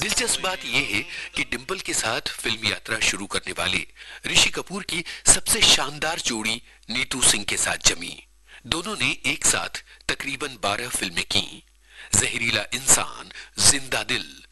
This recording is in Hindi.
दिलचस्प बात यह है कि डिंपल के साथ फिल्म यात्रा शुरू करने वाले ऋषि कपूर की सबसे शानदार जोड़ी नीतू सिंह के साथ जमी। दोनों ने एक साथ तकरीबन 12 फिल्में की। जहरीला इंसान, जिंदा दिल,